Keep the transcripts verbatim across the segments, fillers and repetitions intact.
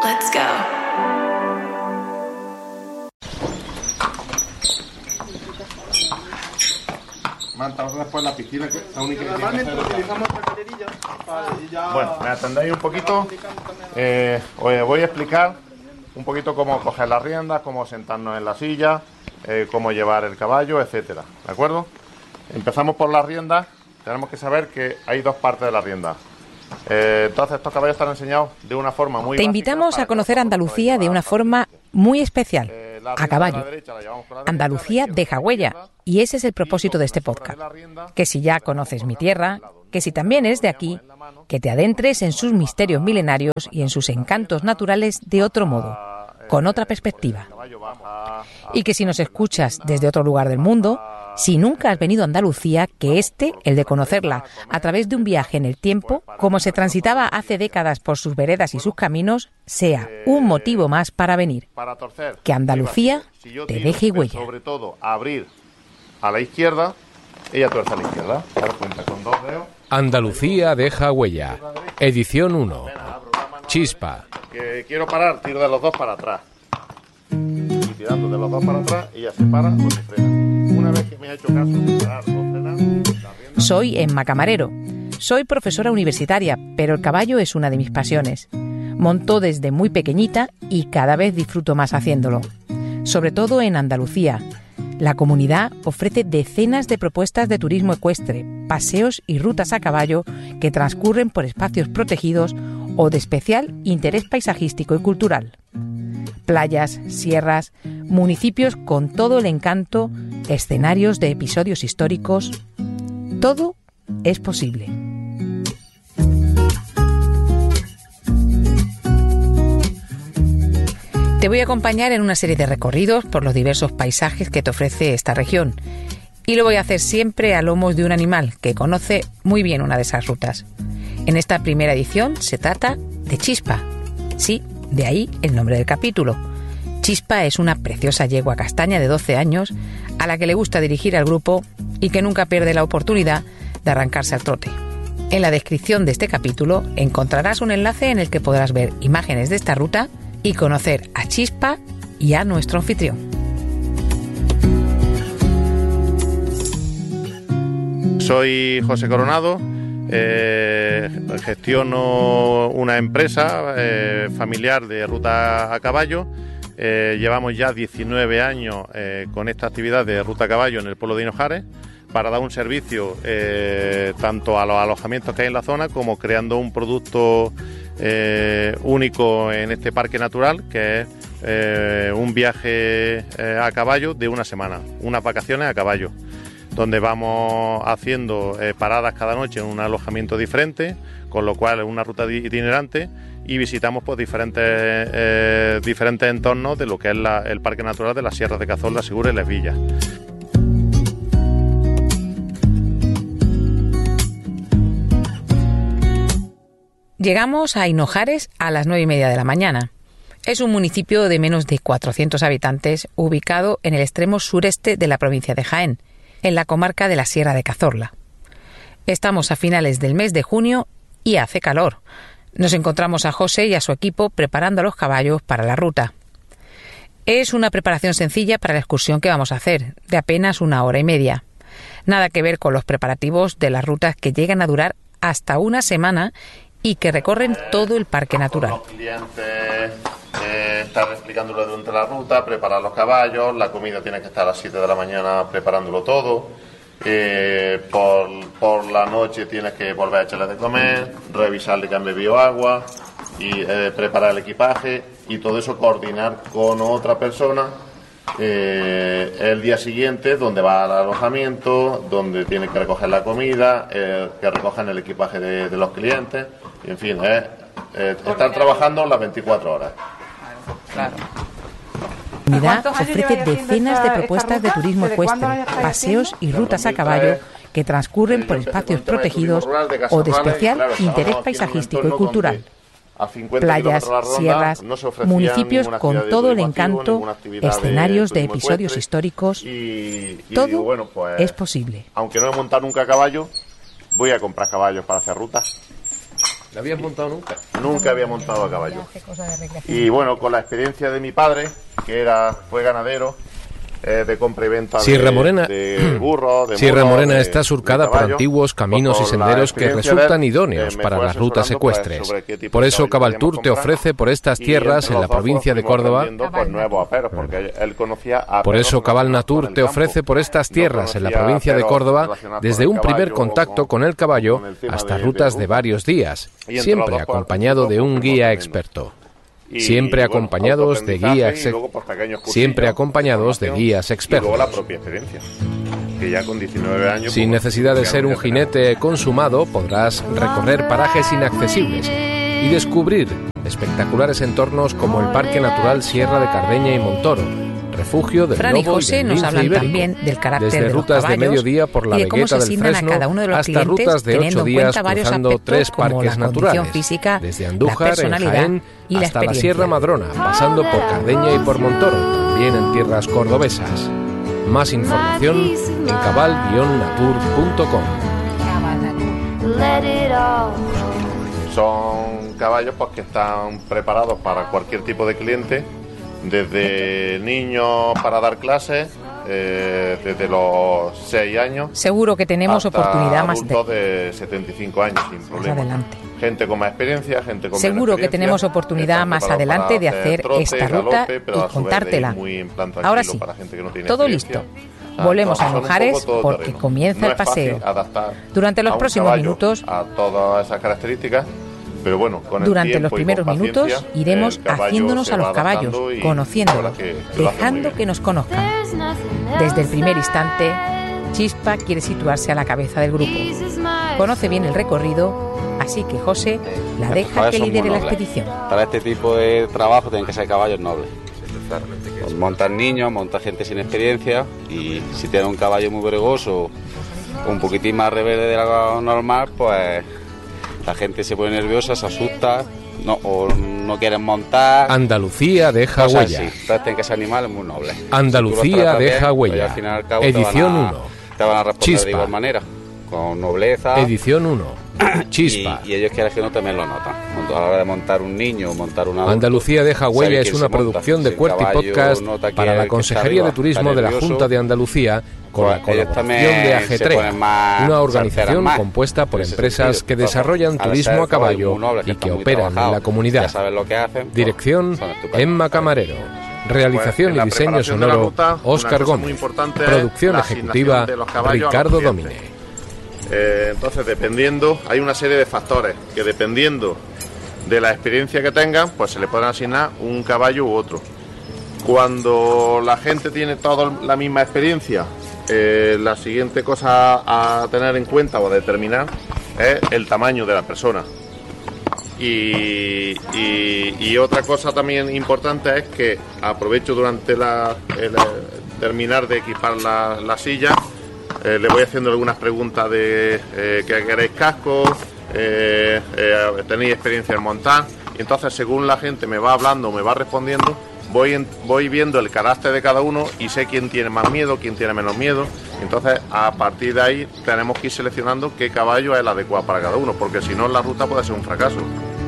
Let's go. Manta, después la piscina, que es la única que Normalmente utilizamos tracaderillas. Bueno, me atendéis un poquito. Eh, os voy a explicar un poquito cómo coger las riendas, cómo sentarnos en la silla, eh, cómo llevar el caballo, etcétera. ¿De acuerdo? Empezamos por las riendas. Tenemos que saber que hay dos partes de la rienda. Eh, entonces, estos caballos están enseñados de una forma muy Te invitamos a conocer Andalucía de una forma muy especial, a caballo. Andalucía deja huella, y ese es el propósito de este podcast. Que si ya conoces mi tierra, que si también eres de aquí, que te adentres en sus misterios milenarios y en sus encantos naturales de otro modo, con otra perspectiva. Y que si nos escuchas desde otro lugar del mundo, si nunca has venido a Andalucía, que este, el de conocerla a través de un viaje en el tiempo, como se transitaba hace décadas por sus veredas y sus caminos, sea un motivo más para venir. Que Andalucía te deje huella. Sobre todo, abrir a la izquierda, ella tuerce a la izquierda. Dar cuenta con dos dedos. Andalucía deja huella. Edición uno. Chispa. Que quiero parar, tiro de los dos para atrás. Y tirando de los dos para atrás, ella se para o se frena. Una vez que me ha hecho caso de parar o frenar... Soy Emma Camarero. Soy profesora universitaria, pero el caballo es una de mis pasiones. Monto desde muy pequeñita y cada vez disfruto más haciéndolo. Sobre todo en Andalucía. La comunidad ofrece decenas de propuestas de turismo ecuestre, paseos y rutas a caballo que transcurren por espacios protegidos o de especial interés paisajístico y cultural. Playas, sierras, municipios con todo el encanto, escenarios de episodios históricos. Todo es posible. Te voy a acompañar en una serie de recorridos por los diversos paisajes que te ofrece esta región. Y lo voy a hacer siempre a lomos de un animal que conoce muy bien una de esas rutas. En esta primera edición se trata de Chispa. Sí, de ahí el nombre del capítulo. Chispa es una preciosa yegua castaña de doce años a la que le gusta dirigir al grupo y que nunca pierde la oportunidad de arrancarse al trote. En la descripción de este capítulo encontrarás un enlace en el que podrás ver imágenes de esta ruta y conocer a Chispa y a nuestro anfitrión. Soy José Coronado, eh, gestiono una empresa eh, familiar de ruta a caballo. Eh, llevamos ya diecinueve años eh, con esta actividad de ruta a caballo en el pueblo de Hinojares para dar un servicio eh, tanto a los alojamientos que hay en la zona como creando un producto eh, único en este parque natural que es eh, un viaje eh, a caballo de una semana, unas vacaciones a caballo, donde vamos haciendo eh, paradas cada noche en un alojamiento diferente, con lo cual es una ruta itinerante y visitamos pues, diferentes, eh, diferentes entornos de lo que es la, el Parque Natural de las Sierras de Cazorla, Segura y Les Villas. Llegamos a Hinojares a las nueve y media de la mañana. Es un municipio de menos de cuatrocientos habitantes ubicado en el extremo sureste de la provincia de Jaén, en la comarca de la Sierra de Cazorla. Estamos a finales del mes de junio y hace calor. Nos encontramos a José y a su equipo preparando a los caballos para la ruta. Es una preparación sencilla para la excursión que vamos a hacer, de apenas una hora y media. Nada que ver con los preparativos de las rutas que llegan a durar hasta una semana y que recorren todo el parque natural. Los clientes, eh, estar explicándolo durante la ruta, preparar los caballos, la comida tiene que estar a las siete de la mañana preparándolo todo. Eh, por, por la noche tienes que volver a echarle de comer, revisarle que han bebido agua y eh, preparar el equipaje y todo eso coordinar con otra persona eh, el día siguiente donde va al alojamiento, donde tiene que recoger la comida, eh, que recojan el equipaje de, de los clientes, y en fin, eh, eh, estar trabajando las veinticuatro horas. Claro. La comunidad ofrece decenas de propuestas de turismo ecuestre, paseos y rutas a caballo que transcurren por espacios protegidos o de especial interés paisajístico y cultural. Playas, sierras, municipios con todo el encanto, escenarios de episodios históricos. Todo es posible. Aunque no he montado nunca a caballo, voy a comprar caballos para hacer rutas. ¿La habías montado nunca? Nunca había montado a caballo. Y bueno, con la experiencia de mi padre, que era fue ganadero, eh, de compra y venta Sierra de, Morena, de burros, de Sierra mulos, Morena de, está surcada por antiguos caminos pues y por senderos que resultan él, idóneos eh, para las rutas ecuestres. Pues, por eso Cabaltur te ofrece por estas tierras en la provincia de Córdoba. Pues, nuevos aperos, porque él conocía a por eso Cabalnatur te ofrece por estas tierras en la provincia de Córdoba desde un primer contacto con el caballo hasta rutas de varios días, siempre acompañado de un guía experto. Y, siempre bueno, acompañados de guías luego, pues, siempre acompañados de guías expertos. Y luego la propia experiencia, que ya con diecinueve años, sin pues, necesidad de ser un jinete consumado, podrás recorrer parajes inaccesibles y descubrir espectaculares entornos como el Parque Natural Sierra de Cardeña y Montoro, refugio del Fran lobo y José y del nos lince hablan ibérico, también del carácter desde de los rutas caballos de mediodía por la y de cómo se Vegueta del asignan Fresno a cada uno de los hasta clientes, rutas de teniendo ocho en días cuenta varios cruzando aspectos tres como parques la condición naturales, física, desde la Andújar, en personalidad Jaén, y la hasta la experiencia. Sierra Madrona, pasando por Cardeña y por Montoro, también en tierras cordobesas. Más información en cabal guion natur punto com. Son caballos pues que están preparados para cualquier tipo de cliente, desde niños para dar clases, eh, desde los seis años. Seguro que tenemos hasta oportunidad más adultos de setenta y cinco años sin problema. adelante. Gente con más experiencia, gente con Seguro menos que tenemos experiencia, oportunidad están más preparados adelante para de hacer hacer trote, esta ruta galope, pero y a su vez de ir contártela. muy en plan tranquilo Ahora sí, para gente que no tiene todo experiencia. listo. Ah, Volvemos son a un Mojares poco todo porque terreno. comienza No el es fácil paseo. adaptar Durante los a un próximos caballo minutos, a todas esas características, pero bueno, con el durante tiempo los y primeros con minutos paciencia, iremos el caballo haciéndonos se a los va caballos, adaptando y conociéndolos, la verdad que lo hace muy dejando bien. que nos conozcan. Desde el primer instante, Chispa quiere situarse a la cabeza del grupo. Conoce bien el recorrido, así que José la deja que lidere la expedición. Para este tipo de trabajo tienen que ser caballos nobles. Pues montan niños, montan gente sin experiencia, y si tienen un caballo muy bregoso, un poquitín más rebelde de lo normal, pues la gente se pone nerviosa, se asusta, no, o no quieren montar. Andalucía deja cosas huella. así. Entonces tienen que ser animales muy nobles. Andalucía Si tú los tratas deja bien, huella. pues al fin y al cabo Edición te van a, uno. te van a responder Chispa. de igual manera, con nobleza. Edición uno. Chispa. Y, y ellos quieran que no también lo notan. A la hora de montar un niño o montar una. Andalucía deja huella es una producción de Cuerty Podcast para la Consejería de Turismo de la Junta de Andalucía, con la colaboración de Ajetrea, una organización compuesta por empresas que desarrollan turismo a caballo y que operan en la comunidad. Dirección: Emma Camarero. Realización y diseño sonoro: Óscar Gómez. Producción ejecutiva: Ricardo Domine. Eh, entonces, dependiendo, hay una serie de factores que dependiendo de la experiencia que tengan, pues se le podrán asignar un caballo u otro. Cuando la gente tiene toda la misma experiencia, eh, la siguiente cosa a tener en cuenta o a determinar es el tamaño de la persona. Y, y, y otra cosa también importante es que aprovecho durante la, el, terminar de equipar la, la silla. Eh, le voy haciendo algunas preguntas de eh, que queréis casco, eh, eh, tenéis experiencia en montar, y entonces según la gente me va hablando, me va respondiendo, voy, en, voy viendo el carácter de cada uno y sé quién tiene más miedo, quién tiene menos miedo. Entonces a partir de ahí tenemos que ir seleccionando qué caballo es el adecuado para cada uno, porque si no la ruta puede ser un fracaso.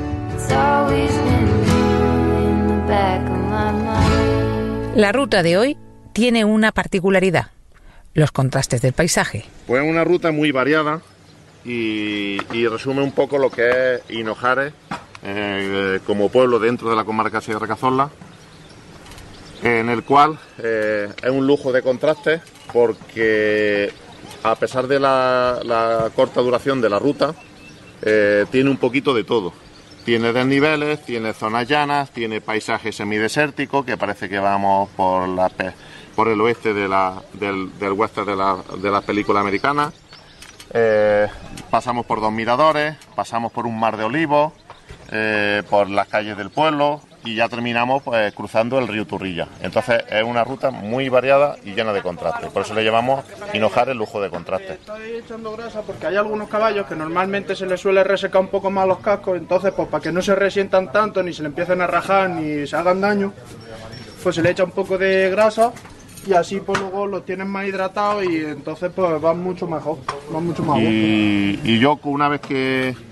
La ruta de hoy tiene una particularidad: los contrastes del paisaje. Pues es una ruta muy variada y, y resume un poco lo que es Hinojares eh, como pueblo dentro de la comarca Sierra Cazorla, en el cual eh, es un lujo de contrastes porque a pesar de la, la corta duración de la ruta, eh, tiene un poquito de todo. Tiene desniveles, tiene zonas llanas, tiene paisajes semidesérticos, que parece que vamos por la... por el oeste de la, del, del western de la, de la película americana. Eh, pasamos por dos miradores, pasamos por un mar de olivos, eh, por las calles del pueblo y ya terminamos pues, cruzando el río Turrilla. Entonces es una ruta muy variada y llena de contrastes. Por eso le llamamos Hinojares lujo de contrastes. Estoy echando grasa porque hay algunos caballos que normalmente se les suele resecar un poco más los cascos, entonces pues para que no se resientan tanto, ni se le empiecen a rajar, ni se hagan daño, pues se le echa un poco de grasa. Y así pues luego los tienen más hidratados y entonces pues van mucho mejor, van mucho más y, y yo una vez que,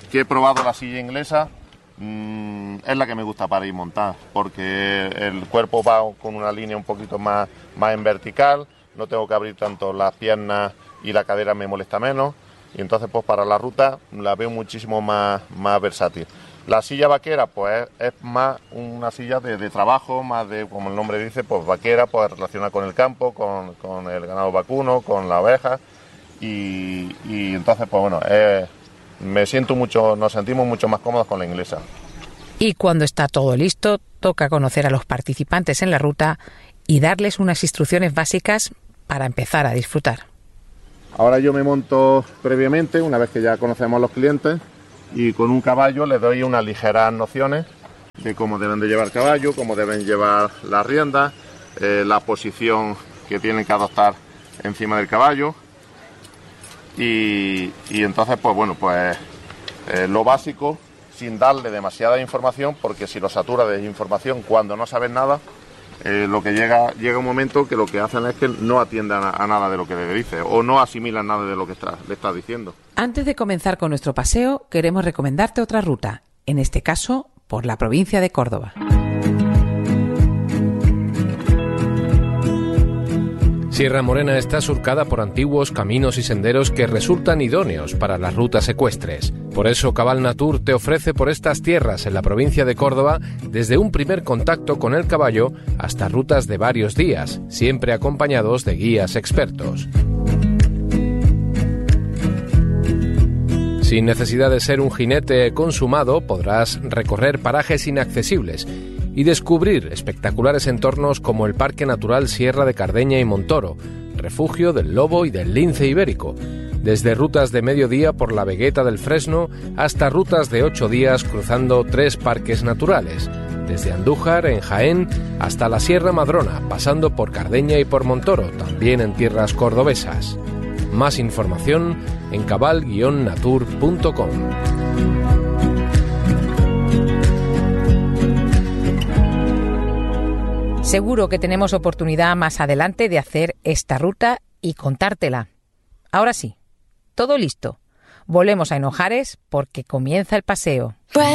que he probado la silla inglesa, mmm, es la que me gusta para ir montada, porque el cuerpo va con una línea un poquito más, más en vertical, no tengo que abrir tanto las piernas y la cadera me molesta menos, y entonces pues para la ruta la veo muchísimo más, más versátil. La silla vaquera pues es, es más una silla de, de trabajo, más de, como el nombre dice, pues vaquera, pues relacionada con el campo, con, con el ganado vacuno, con la oveja, y, y entonces pues bueno, eh, me siento mucho, nos sentimos mucho más cómodos con la inglesa. Y cuando está todo listo, toca conocer a los participantes en la ruta y darles unas instrucciones básicas para empezar a disfrutar. Ahora yo me monto previamente, una vez que ya conocemos a los clientes, y con un caballo les doy unas ligeras nociones de cómo deben de llevar caballo, cómo deben llevar las riendas, eh, la posición que tienen que adoptar encima del caballo, y, y entonces pues bueno, pues eh, lo básico, sin darle demasiada información, porque si lo satura de información cuando no saben nada, eh, lo que llega llega un momento que lo que hacen es que no atiendan a, a nada de lo que le dice o no asimilan nada de lo que está, le está diciendo. Antes de comenzar con nuestro paseo, queremos recomendarte otra ruta, en este caso por la provincia de Córdoba. Sierra Morena está surcada por antiguos caminos y senderos que resultan idóneos para las rutas ecuestres. Por eso Cabal Natur te ofrece por estas tierras en la provincia de Córdoba desde un primer contacto con el caballo hasta rutas de varios días, siempre acompañados de guías expertos. Sin necesidad de ser un jinete consumado, podrás recorrer parajes inaccesibles y descubrir espectaculares entornos como el Parque Natural Sierra de Cardeña y Montoro, refugio del lobo y del lince ibérico, desde rutas de mediodía por la Vegueta del Fresno hasta rutas de ocho días cruzando tres parques naturales, desde Andújar, en Jaén, hasta la Sierra Madrona, pasando por Cardeña y por Montoro, también en tierras cordobesas. Más información en cabal guion natur punto com. Seguro que tenemos oportunidad más adelante de hacer esta ruta y contártela. Ahora sí, todo listo. Volvemos a Henojares porque comienza el paseo.